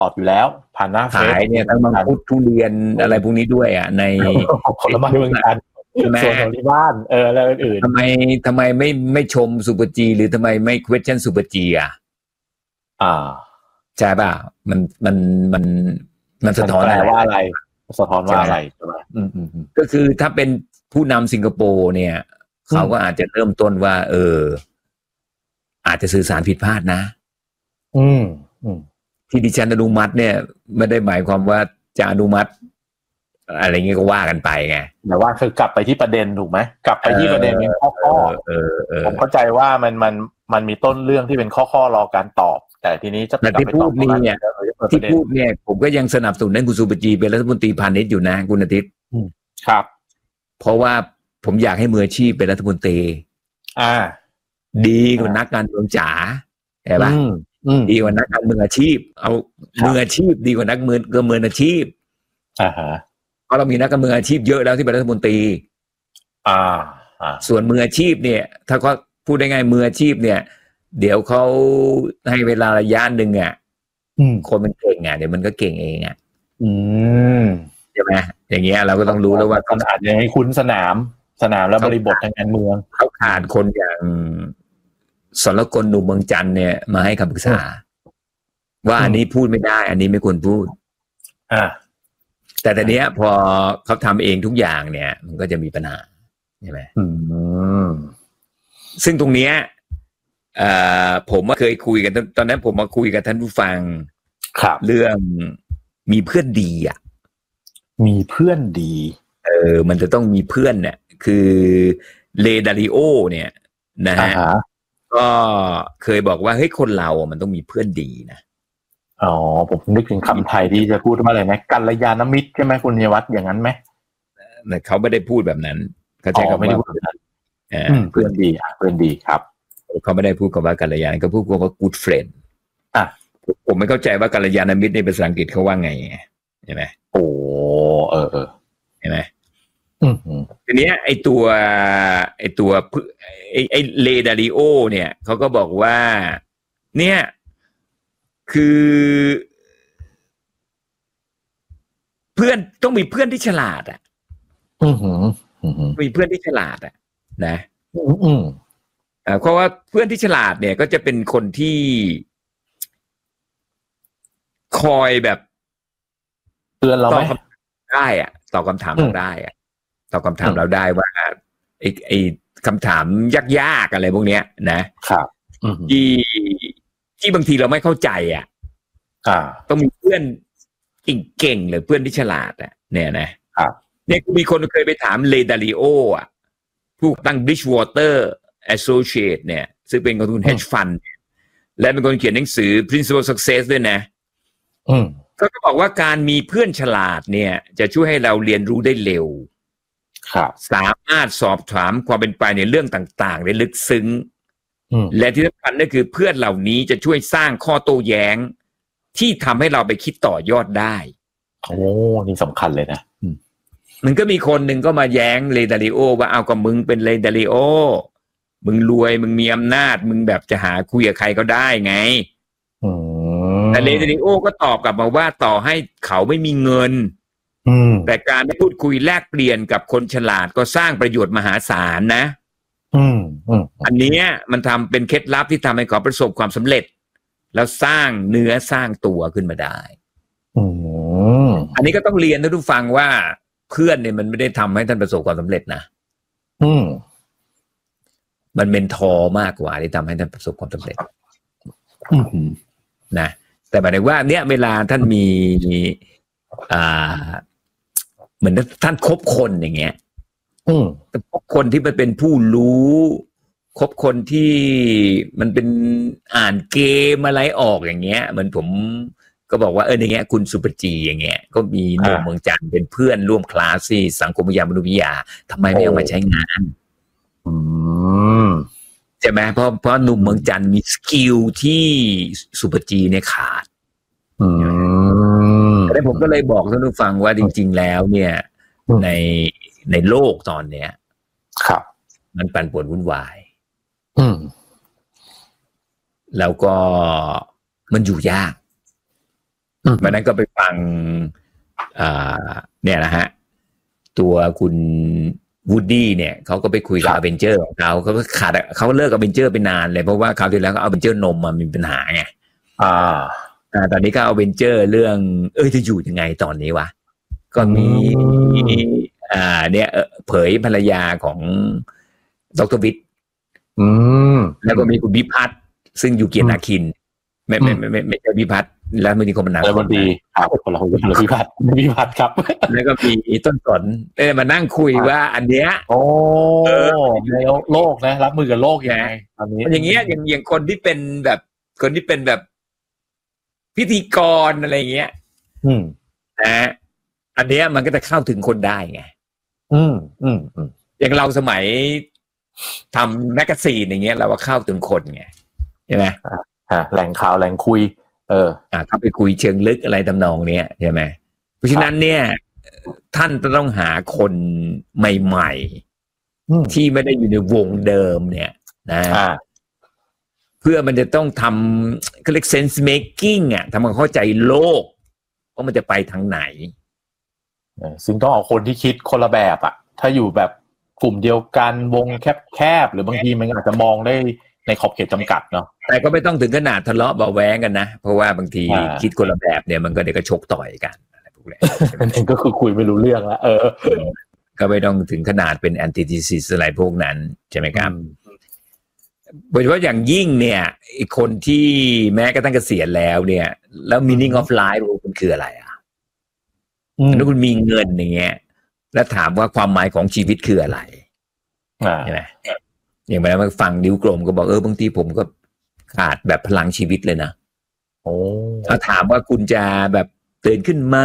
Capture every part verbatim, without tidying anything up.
ตอบอยู่แล้วผ่านหน้าเฟซขายเนี่ยทั้งมังคุดทุเรียนอะไรพวกนี้ด้วยอ่ะในผลไม้เมืองจันทร์ส่วนของที่บ้านเออแล้วอื่นทำไมทำไมไม่ไม่ชมซูเปอร์จีหรือทำไมไม่ question ซูเปอร์จีอ่ะอ่าใช่ป่ะมันมันมันมันสะท้อนอะไรว่าอะไรสะท้อนว่าอะไรใช่ไหมอืมอืมก็คือถ้าเป็นผู้นำสิงคโปร์เนี่ยเขาก็อาจจะเริ่มต้นว่าเอออาจจะสื่อสารผิดพลาดนะอืมอืมที่ดิฉันอนุมัติเนี่ยไม่ได้หมายความว่าจะอนุมัติอะไรเงี้ยก็ว่ากันไปไงแต่ว่าคือกลับไปที่ประเด็นถูกไหมกลับไปที่ประเด็นเป็นข้อข้อผมเข้าใจว่ามันมันมันมีต้นเรื่องที่เป็นข้อข้อรอการตอบแต่ทีนี้จะแต่ที่พูดนี่เนี่ยที่พูดเนี่ยผมก็ยังสนับสนุนให้คุณสุปจีเป็นรัฐมนตรีพาณิชย์อยู่นะคุณอาทิตย์ครับเพราะว่าผมอยากให้มืออาชีพเป็นรัฐมนตรีอ่าดีกว่านักการเมืองจ๋าเห็นปะดีกว่านักการเมืองอาชีพเอามืออาชีพดีกว่านักเมืองเกินมืออาชีพอ่าฮะเพราะเรามีนักการเมืองอาชีพเยอะแล้วที่เป็นรัฐมนตรีอ่าอ่าส่วนมืออาชีพเนี่ยถ้าเขาพูดได้ไงมืออาชีพเนี่ยเดี๋ยวเขาให้เวลาระยะหนึ่งอ่ะคนมันเก่งอ่ะเดี๋ยวมันก็เก่งเองอ่ะอืมใช่ไหมอย่างเงี้ยเราก็ต้องรู้แล้วว่าต้องอาจจะให้คุ้นสนามสนามและบริบททางการเมืองเขาขาดคนอย่างสรกลหนุ่มเมืองจันทร์เนี่ยมาให้คำปรึกษาว่าอันนี้พูดไม่ได้อันนี้ไม่ควรพูดอ่าแต่แต่เนี้ยพอเขาทำเองทุกอย่างเนี่ยมันก็จะมีปัญหาใช่ไหมอืมซึ่งตรงเนี้ยเอ่อผมเคยคุยกันตอนนั้นผมมาคุยกับท่านผู้ฟังเรื่องมีเพื่อนดีอ่ะมีเพื่อนดีเออมันจะต้องมีเพื่อนเนี่ยคือเลดาริโอเนี่ยนะฮะก็เคยบอกว่าเฮ้ยคนเราอ่ะมันต้องมีเพื่อนดีนะอ๋อผมนึกถึงคำไทยที่จะพูดว่าอะไรนะกัลยาณมิตรใช่ไหมคุณเยวัฒน์อย่างนั้นไหมแต่เขาไม่ได้พูดแบบนั้นเขาใช้คำว่าไม่ได้พูดแบบนั้นเพื่อนดีเพื่อนดีครับเขาไม่ได้พูดคำว่ากัลยาณเขาพูดคำว่า good friend อ่ะผมไม่เข้าใจว่ากัลยาณมิตรในภาษาอังกฤษเขาว่าไงใช่ไหมโอ้เออเออใช่ไหมทีนี้ไอตัวไอตัวไอไอเลดาริโอเนี่ยเขาก็บอกว่าเนี่ยคือเพื่อนต้องมีเพื่อนที่ฉลาดอ่ะมีเพื่อนที่ฉลาดอ่ะนะเพราะว่าเพื่อนที่ฉลาดเนี่ยก็จะเป็นคนที่คอยแบบเตือนเราไหมได้อ่ะตอบคำถามเราได้อ่ะตอบคำถามเราได้ว่าไอ้ไอ้คำถามยากๆอะไรพวกเนี้ยนะครับที่ที่บางทีเราไม่เข้าใจอ่ะต้องมีเพื่อนเก่งๆหรือเพื่อนที่ฉลาดอ่ะเนี่ยนะครับเนี่ยมีคนเคยไปถามเลดาริโออ่ะผู้ตั้ง Bridgewater Associate เนี่ยซึ่งเป็นกองทุน hedge fund และเป็นคนเขียนหนังสือ Principle Success ด้วยนะเขาก็บอกว่าการมีเพื่อนฉลาดเนี่ยจะช่วยให้เราเรียนรู้ได้เร็วสามารถสอบถามความเป็นไปในเรื่องต่างๆได้ลึกซึ้งและที่สำคัญก็คือเพื่อนเหล่านี้จะช่วยสร้างข้อโต้แย้งที่ทำให้เราไปคิดต่อยอดได้โอ้นี่สำคัญเลยนะมันก็มีคนหนึ่งก็มาแย้งเลดาริโอว่าเอากับมึงเป็นเลดาริโอมึงรวยมึงมีอำนาจมึงแบบจะหาคุยกับใครก็ได้ไงแต่เลดาริโอก็ตอบกลับมาว่าต่อให้เขาไม่มีเงินแต่การได้พูดคุยแลกเปลี่ยนกับคนฉลาดก็สร้างประโยชน์มหาศาลนะอันนี้มันทำเป็นเคล็ดลับที่ทำให้เขาประสบความสำเร็จแล้วสร้างเนื้อสร้างตัวขึ้นมาได้อันนี้ก็ต้องเรียนท่านผู้ฟังว่าเพื่อนเนี่ยมันไม่ได้ทำให้ท่านประสบความสำเร็จนะมันเมนทอร์มากกว่าที่ทำให้ท่านประสบความสำเร็จนะแต่หมายถึงว่าเนี่ยเวลาท่านมีอ่าเหมือนท่านคบคนอย่างเงี้ยแต่คบคนที่มันเป็นผู้รู้คบคนที่มันเป็นอ่านเกมอะไรออกอย่างเงี้ยเหมือนผมก็บอกว่าเอออย่างเงี้ยคุณสุปจีอย่างเงี้ยก็มีหนุ่มเมืองจันทร์เป็นเพื่อนร่วมคลาสที่สังคมวิทยามนุษยวิทยาทำไมไม่เอามาใช้งานใช่ไหมเพราะเพราะหนุ่มเมืองจันทร์มีสกิลที่สุปจีเนี่ยขาดแต่ผมก็เลยบอกท่านผู้ฟังว่าจริงๆแล้วเนี่ยในในโลกตอนเนี้ยครับมันปั่นป่วนวุ่นวายแล้วก็มันอยู่ยากวันนั้นก็ไปฟังอ่าเนี่ยนะฮะตัวคุณวูดดี้เนี่ยเขาก็ไปคุยกับอเวนเจอร์ของเขาเขาก็ขาดเขาเลิกอเวนเจอร์ไปนานเลยเพราะว่าคราวที่แล้วก็อเวนเจอร์นมมันมีปัญหาไงอ่าอ่าตอนนี้ก็อเวนเจอร์เรื่องเอ้ยจะอยู่ยังไงตอนนี้วะก็มีอ่าเนี่ยเผยภรรยาของดร.วิทย์อืมแล้วก็มีคุณวิพัฒน์ซึ่งอยู่เกียรตินาคินไม่ไม่ไม่ไม่ไม่ใช่วิพัฒน์แล้วมันมีคนมันหนาคนดีครับคนละคนละวิพัฒน์วิพัฒน์ครับแล้วก็มีต้นสนเอ้มานั่งคุยว่าอันเนี้ยโอ้ในโลกนะรับมือกับโลกยังไงตอนนี้อย่างเงี้ยอย่างอย่างคนที่เป็นแบบคนที่เป็นแบบพิธีกรอะไรเงี้ยอืมนะอันเนี้ยมันก็จะเข้าถึงคนได้ไงอืมอืมอืมอย่างเราสมัยทำแมกกาซีนอย่างเงี้ยเราก็เข้าถึงคนไงใช่ไหมอ่าแหล่งข่าวแหล่งคุยเอออ่าเข้าไปคุยเชิงลึกอะไรทำนองเนี้ยใช่ไหมเพราะฉะนั้นเนี่ยท่านต้องหาคนใหม่ๆที่ไม่ได้อยู่ในวงเดิมเนี่ยนะเพื่อมันจะต้องทำเขาเรียก sense making อ่ะทำให้เข้าใจโลกว่ามันจะไปทางไหนซึ่งต้องเอาคนที่คิดคนละแบบอ่ะถ้าอยู่แบบกลุ่มเดียวกันวงแคบๆหรือบางทีมันอาจจะมองได้ในขอบเขตจำกัดเนาะแต่ก็ไม่ต้องถึงขนาดทะเลาะเบาแว้งกันนะเพราะว่าบางทีคิดคนละแบบเนี่ยมันก็เดี๋ยวก็ชกต่อยกันอะไรพวกนี้นั่นก็คือคุยไม่รู้เรื่องแล้วเออก็ไม่ต้องถึงขนาดเป็นแอนติธีซิสอะไรพวกนั้นใช่ไหมครับโดยเฉพาะอย่างยิ่งเนี่ยอีกคนที่แม้กระทั่งเกษียณแล้วเนี่ยแล้ว meaning of life มันคืออะไรอ่ะถ้าคุณมีเงินอย่างเงี้ยแล้วถามว่าความหมายของชีวิตคืออะไรใช่ไหมอย่างเวลามาฟังนิ้วกลมก็บอกเออบางทีผมก็ขาดแบบพลังชีวิตเลยนะโอ้ถ้าถามว่าคุณจะแบบตื่นขึ้นมา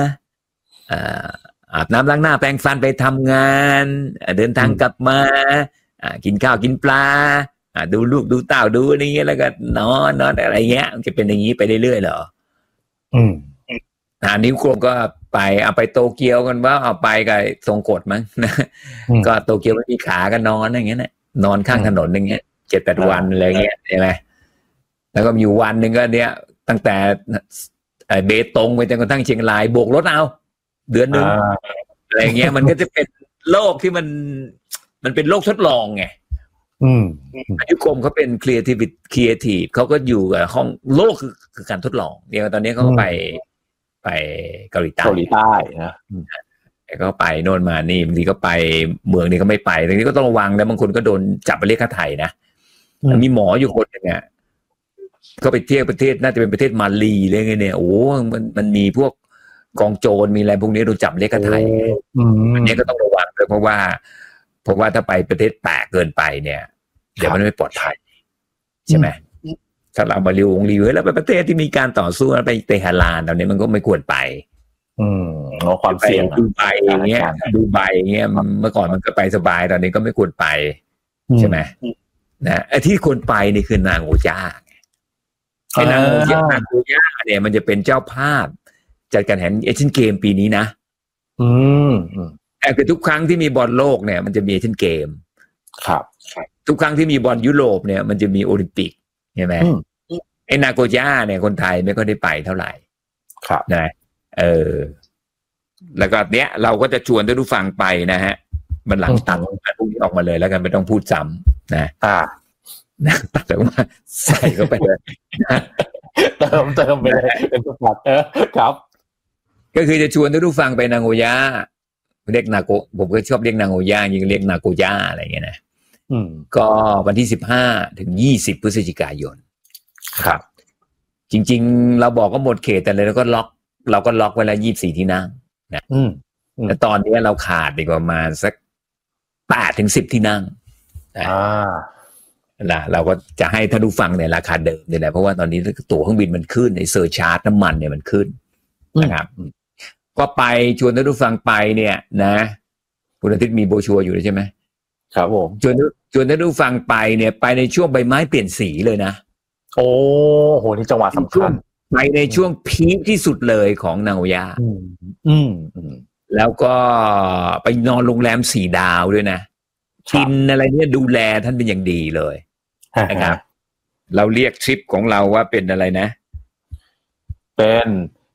อาบน้ำล้างหน้าแปรงฟันไปทำงานเดินทางกลับมากินข้าวกินปลาดูลูกดูเต่าดูอะไรเงี้ยแล้วก็นอนนอนอะไรเงี้ยมันจะเป็นอย่างนี้ไปเรื่อยๆเหรออืมอ่านิ้วกลมก็ไปเอาไปโตเกียวกันว่าเอาไปกับทรงกฎมั้งนะก็โตเกียวไม่มีขาก็นอนอย่างเงี้ยนะนอนข้างถนนอย่างเงี้ยเจ็ดแปดวันอะไรเงี้ยใช่ไหมแล้วก็อยู่วันหนึ่งก็เนี้ยตั้งแต่เบตงไปจนกระทั่งเชียงรายโบกรถเอาเดือนหนึ่งอะไรเงี้ยมันก็จะเป็นโลกที่มันมันเป็นโลกทดลองไงอืมนิ้วกลมเขาเป็น creative creative เขาก็อยู่กับห้องโลกคือคือการทดลองเนี่ยตอนนี้เขาก็ไปไปเกาหลีใต้เกาหลีใต้นะก็ไปโน่นมานี่บางทีก็ไปเมืองนี้ก็ไม่ไปบางทีก็ต้องระวังแล้วบางคนก็โดนจับไปเรียกค่าไถ่นะมีหมออยู่คนนึงอ่ะก็ไปเที่ยวประเทศน่าจะเป็นประเทศมาลีอะไรเงี้ยเนี่ยโอ้มันมันมีพวกกองโจรมีอะไรพวกนี้โดนจับเรียกค่าไถ่อันนี้ก็ต้องระวังเลยเพราะว่าเพราะว่าถ้าไปประเทศแปลกเกินไปเนี่ยเดี๋ยวมันไม่ปลอดภัยใช่ไหมถ้าเรามารีวงรีวิวแล้วไปประเทศที่มีการต่อสู้แล้วไปเตหะรานตอนนี้มันก็ไม่ควรไปอืมเอาความเสี่ยงดูไบอย่างเงี้ยดูไบอย่างเงี้ยเมื่อก่อนมันก็ไปสบายตอนนี้ก็ไม่ควรไปใช่ไหมนะไอ้ที่ควรไปนี่คือนางโอญ่าไอ้นางโอญ่านางโอญ่าเนี่ยมันจะเป็นเจ้าภาพจัดการแข่งเอเชียนเกมปีนี้นะอืมแต่คือทุกครั้งที่มีบอลโลกเนี่ยมันจะมีเอเชียนเกมครับทุกครั้งที่มีบอลยุโรปเนี่ยมันจะมีโอลิมปิกใช่ไหมไอ้นาโกย่าเนี่ยคนไทยไม่ก็ได้ไปเท่าไหร่ครับนะเออแล้วก็เนี้ยเราก็จะชวนท่านผู้ฟังไปนะฮะมันหลังตัดพวกนี้ออกมาเลยแล้วกันไม่ต้องพูดซ้ำนะอ่านะตัดออกมาใส่เข้าไปเลยเติมเติมไปเลยเป็นสปอตเออครับก็คือจะชวนท่านผู้ฟังไปนาโกย่าเรียกนาโกผมก็ชอบเรียกนาโกย่ายิ่งเรียกนาโกย่าอะไรเงี้ยนะก็วันที่สิบห้าถึงยี่สิบพฤศจิกายนครับจริงๆเราบอกก็หมดเขตแต่เลยเราก็ล็อกเราก็ล็อกไว้แล้วยี่สิบสี่ที่นั่งนะแต่ตอนนี้เราขาดอีกประมาณสักแปดถึงสิบที่นั่งอ่าล่ะเราก็จะให้ท่านผู้ฟังในราคาเดิมนี่แหละเพราะว่าตอนนี้ตั๋วเครื่องบินมันขึ้นในเซอร์ชาร์จน้ำมันเนี่ยมันขึ้นนะครับก็ไปชวนท่านผู้ฟังไปเนี่ยนะคุณอาทิตย์มีโบชัวร์อยู่ใช่ไหมครับผมชวนชวนท่านผู้ฟังไปเนี่ยไปในช่วงใบไม้เปลี่ยนสีเลยนะโอ้โหนี่จังหวะสำคัญไปในช่วงพีคที่สุดเลยของนาโกย่าอืมแล้วก็ไปนอนโรงแรมสี่ดาวด้วยนะกินอะไรเนี่ยดูแลท่านเป็นอย่างดีเลยนะครับเราเรียกทริปของเราว่าเป็นอะไรนะเป็น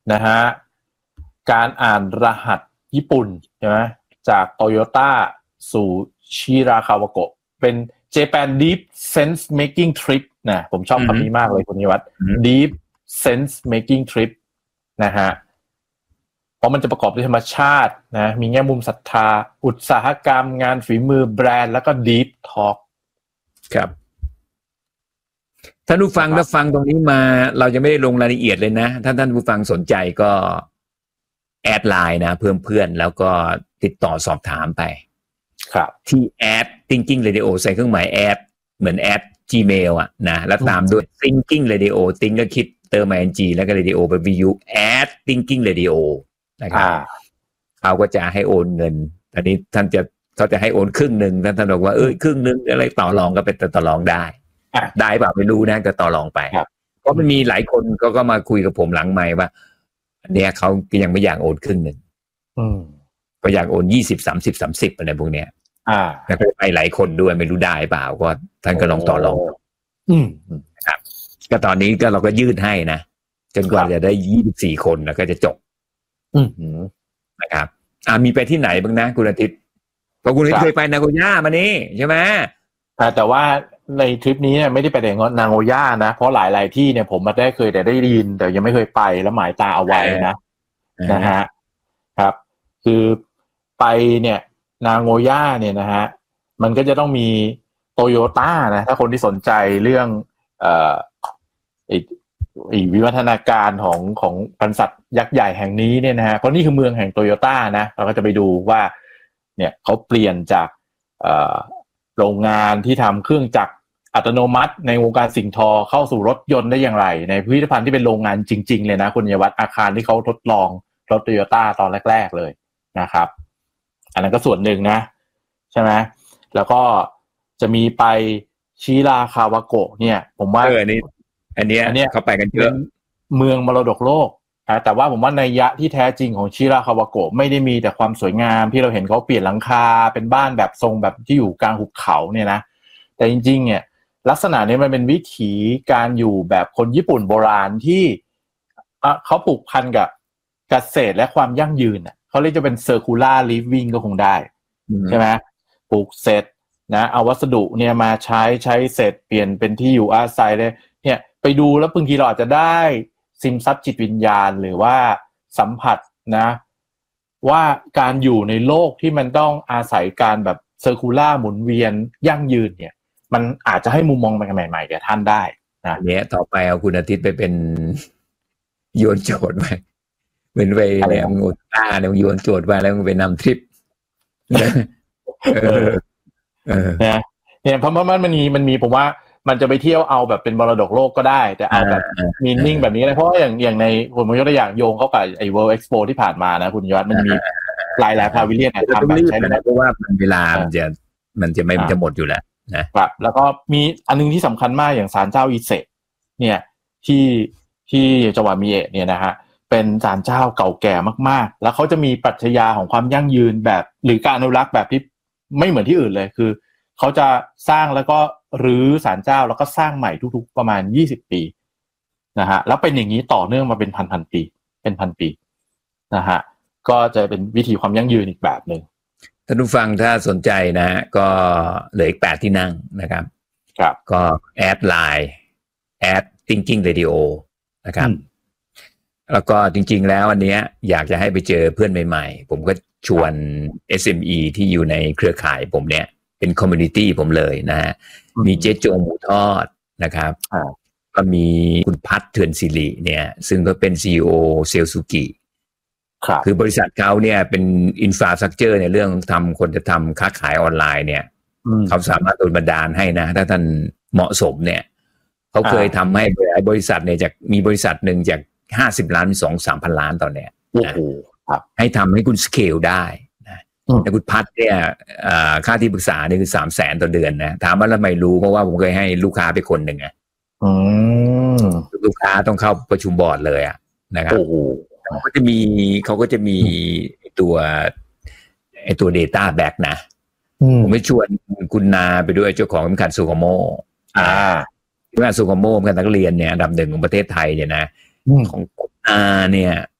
นะฮะการอ่านรหัสญี่ปุ่นใช่ไหมจาก Toyota สู่ชิราคาวาโกะเป็น Japan Deep Sense Making Trip นะผมชอบคำนี้มากเลยคุณนิวัฒน์ Deep Sense Making Trip นะฮะเพราะมันจะประกอบด้วยธรรมชาตินะมีแง่มุมศรัทธาอุตสาหกรรมงานฝีมือแบรนด์แล้วก็ Deep Talk ครับท่านผู้ฟังถ้าฟังตรงนี้มาเราจะไม่ได้ลงรายละเอียดเลยนะถ้าท่านผู้ฟังสนใจก็แอดไลน์นะเพิ่มเพื่อนแล้วก็ติดต่อสอบถามไปครับที่แอด Thinking Radio ใส่เครื่องหมายแอดเหมือนแอด Gmail อ่ะนะแล้วตามด้วย Thinking Radio Think ก็คิดเติม ing แล้วก็ Radio ไป view แอด Thinking Radio นะครับเขาก็จะให้โอนเงินตอนนี้ท่านจะเขาจะให้โอนครึ่งนึงท่านท่านบอกว่าเอ้ยครึ่งนึงอะไรต่อรองก็เป็นต่อรองได้ได้เปล่าไม่รู้นะก็ต่อรองไปเพราะมันมีหลายคนก็ก็มาคุยกับผมหลังไมค์ว่าอันเนี้ยเขายังไม่อยากโอนครึ่งนึงก็อยากโอนยี่สิบ สามสิบ สามสิบอะไรพวกเนี้ยอ่าแล้วก็ไปหลายคนด้วยไม่รู้ได้เปล่าก็ท่านก็ลองต่อรองอืมครับก็ตอนนี้ก็เราก็ยืดให้นะจนกว่าจะได้ยี่สิบสี่คนแล้วก็จะจบอืมนะครับอ่ามีไปที่ไหนบ้างนะคุณอาทิตย์เพราะคุณอาทิตย์เคยไปนาโกย่ามานี่ใช่ไหมอ่าแต่ว่าในทริปนี้เนี่ยไม่ได้ไปแต่นางโอย่านะเพราะหลายๆที่เนี่ยผมมาได้เคยแต่ได้ยินแต่ยังไม่เคยไปแล้วหมายตาเอาไว้นะนะฮะครับคือไปเนี่ยนางโอย่าเนี่ยนะฮะมันก็จะต้องมีโตโยต้านะถ้าคนที่สนใจเรื่องเอ่อไอ้วิวัฒนาการของของบริษัทยักษ์ใหญ่แห่งนี้เนี่ยนะฮะเพราะนี่คือเมืองแห่งโตโยต้านะเราก็จะไปดูว่าเนี่ยเขาเปลี่ยนจากเอ่อโรงงานที่ทำเครื่องจักรอัตโนมัติในวงการสิ่งทอเข้าสู่รถยนต์ได้อย่างไรในพิพิธภัณฑ์ที่เป็นโรงงานจริงๆเลยนะคุณยวัฒน์อาคารที่เขาทดลองรถโตโยต้าตอนแรกๆเลยนะครับอันนั้นก็ส่วนหนึ่งนะใช่ไหมแล้วก็จะมีไปชิราคาวาโกะเนี่ยผมว่าเออนี่อันเนี้ยอันเนี้ยเขาไปกันเยอะเมืองมรดกโลกนะแต่ว่าผมว่านัยยะที่แท้จริงของชิราคาวาโกะไม่ได้มีแต่ความสวยงามที่เราเห็นเขาเปลี่ยนหลังคาเป็นบ้านแบบทรงแบบที่อยู่กลางหุบเขาเนี่ยนะแต่จริงๆเนี่ยลักษณะนี้มันเป็นวิถีการอยู่แบบคนญี่ปุ่นโบราณที่เขาผูกพันกับเกษตรและความยั่งยืนเขาเรียกจะเป็น circular living ก็คงได้ใช่ไหมปลูกเสร็จนะเอาวัสดุเนี่ยมาใช้ใช้เสร็จเปลี่ยนเป็นที่อยู่อาศัยเลยเนี่ยไปดูแล้วบางทีเราอาจจะได้ซึมซับจิตวิญญาณหรือว่าสัมผัสนะว่าการอยู่ในโลกที่มันต้องอาศัยการแบบ circular หมุนเวียนยั่งยืนเนี่ยมันอาจจะให้มุมมองใหม่ๆแก่ท่านได้นะเนี้ยต่อไปเอาคุณอาทิตย์ไปเป็นโยนโจทย์ไปเป็นไปเนี่ยมึงอุตส่าห์เนี่ยมึงโยนโจทย์ไปแล้วมึงไปนำทริปเออเออเนี่ยเนี่ยเพราะมันมันมีมันมีผมว่ามันจะไปเที่ยวเอาแบบเป็นมรดกโลกก็ได้แต่เอาแบบมีนิ่งแบบนี้เลยเพราะอย่างอย่างในผมยกตัวอย่างโยงเข้ากับไอ้ World Expo ที่ผ่านมานะคุณยอดมันมีหลายหลายพาวิเลียนทำแบบใช้เพราะว่ามันเวลามันจะมันจะไม่จะหมดอยู่แล้วนะครับแล้วก็มีอันนึงที่สำคัญมากอย่างศาลเจ้าอิเซะเนี่ยที่ที่จังหวัดมิเอะเนี่ยนะฮะเป็นศาลเจ้าเก่าแก่มากๆแล้วเขาจะมีปรัชญาของความยั่งยืนแบบหรือการอนุรักษ์แบบที่ไม่เหมือนที่อื่นเลยคือเขาจะสร้างแล้วก็รื้อศาลเจ้าแล้วก็สร้างใหม่ทุกๆประมาณยี่สิบปีนะฮะแล้วเป็นอย่างนี้ต่อเนื่องมาเป็นพันๆปีเป็นพันปีนะฮะก็จะเป็นวิธีความยั่งยืนอีกแบบนึงท่านผู้ฟังถ้าสนใจนะก็เหลืออีกแปดที่นั่งนะครับครับก็แอดไลน์แอด Thinking Radio นะครับแล้วก็จริงๆแล้วอันเนี้ยอยากจะให้ไปเจอเพื่อนใหม่ๆผมก็ชวน เอส เอ็ม อี ที่อยู่ในเครือข่ายผมเนี่ยเป็นคอมมูนิตี้ผมเลยนะฮะมีเจ๊โจหมูทอดนะครับก็มีคุณพัฒน์เถื่อนศิริเนี่ยซึ่งก็เป็น ซี อี โอ เซลซูกิคือบริษัทเขาเนี่ยเป็นอินฟราสตรัคเจอร์ในเรื่องทำคนจะทำค้าขายออนไลน์เนี่ยเขาสามารถโดนบันดาลให้นะถ้าท่านเหมาะสมเนี่ยเขาเคยทำให้บริษัทเนี่ยจากมีบริษัทหนึ่งจากห้าสิบล้านเป็นสองสามพันล้านตอนเนี้ยนะให้ทำให้คุณสเกลได้นะแต่คุณพัฒน์เนี่ยค่าที่ปรึกษานี่คือสามแสนต่อเดือนนะถามว่าแล้วไม่รู้เพราะว่าผมเคยให้ลูกค้าไปคนหนึ่งไงลูกค้าต้องเข้าประชุมบอร์ดเลยอ่ะนะครับเขาก็จะมีเขาก็จะมีตัวไอตัว data back นะผมไม่ชวนคุณนาไปด้วยเจ้าของสำคัญซูโกโมอ่าที่ว่าซูโกโมเป็นนักเรียนเนี่ยอันดับหนึ่งของประเทศไทยเนี่ยนะของคุณนาเนี่ย